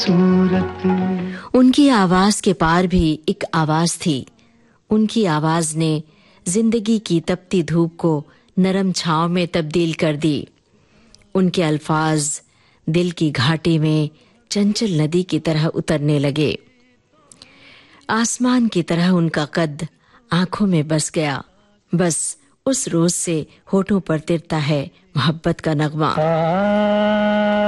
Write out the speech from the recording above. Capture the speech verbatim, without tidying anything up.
सूरत। उनकी आवाज के पार भी एक आवाज थी। उनकी आवाज ने जिंदगी की तपती धूप को नरम छांव में तब्दील कर दी। उनके अल्फाज दिल की घाटी में चंचल नदी की तरह उतरने लगे। आसमान की तरह उनका कद आंखों में बस गया। बस उस रोज से होठों पर तिरता है मोहब्बत का नगमा।